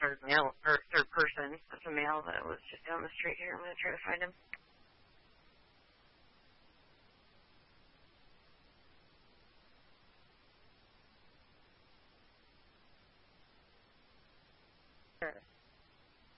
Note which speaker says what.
Speaker 1: third male or third person. It's a male that was just down the street here. I'm gonna try to find him.